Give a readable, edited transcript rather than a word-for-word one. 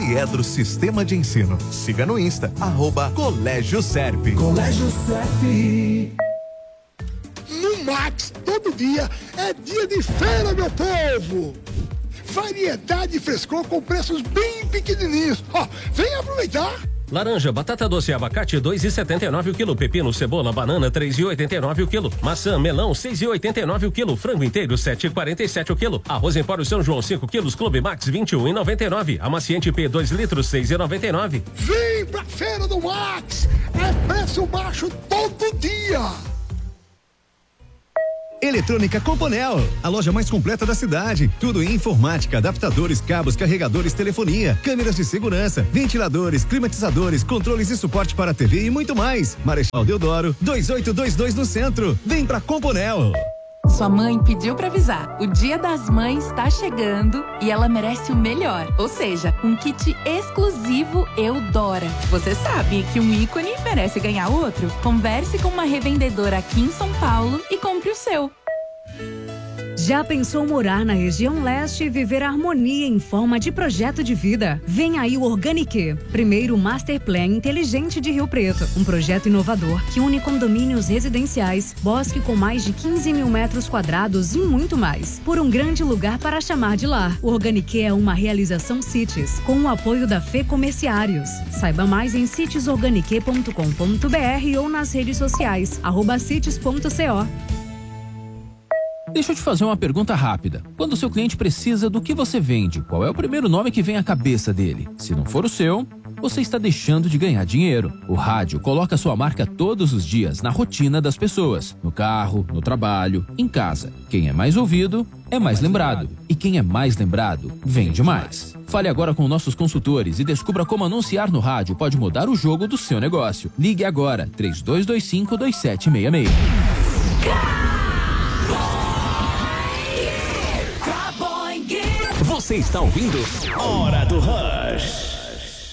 Poliedro Sistema de Ensino. Siga no Insta, @Colégio Serp. Colégio Serp. No Max, todo dia é dia de feira, meu povo. Variedade e frescor com preços bem pequenininhos. Ó, vem aproveitar. Laranja, batata doce e abacate 2,79 o quilo. Pepino, cebola, banana 3,89 o quilo. Maçã, melão 6,89 o quilo. Frango inteiro 7,47 o quilo. Arroz Empório São João 5 quilos. Clube Max 21,99. Amaciante P 2 litros 6,99. Vem pra feira do Max. É preço baixo todo dia. Eletrônica Componel, a loja mais completa da cidade. Tudo em informática, adaptadores, cabos, carregadores, telefonia, câmeras de segurança, ventiladores, climatizadores, controles e suporte para TV e muito mais. Marechal Deodoro, 2822 no centro. Vem pra Componel. Sua mãe pediu pra avisar. O Dia das Mães tá chegando e ela merece o melhor. Ou seja, um kit exclusivo Eudora. Você sabe que um ícone merece ganhar outro? Converse com uma revendedora aqui em São Paulo e compre o seu. Já pensou morar na região leste e viver a harmonia em forma de projeto de vida? Vem aí o Organique, primeiro Master Plan inteligente de Rio Preto. Um projeto inovador que une condomínios residenciais, bosque com mais de 15 mil metros quadrados e muito mais, por um grande lugar para chamar de lar. O Organique é uma realização Cities, com o apoio da Fê Comerciários. Saiba mais em citesorganique.com.br ou nas redes sociais, @cities.co. Deixa eu te fazer uma pergunta rápida. Quando o seu cliente precisa do que você vende, qual é o primeiro nome que vem à cabeça dele? Se não for o seu, você está deixando de ganhar dinheiro. O rádio coloca sua marca todos os dias na rotina das pessoas. No carro, no trabalho, em casa. Quem é mais ouvido, é mais lembrado. E quem é mais lembrado, vende mais. Fale agora com nossos consultores e descubra como anunciar no rádio pode mudar o jogo do seu negócio. Ligue agora, 3225-2766. Você está ouvindo Hora do Rush.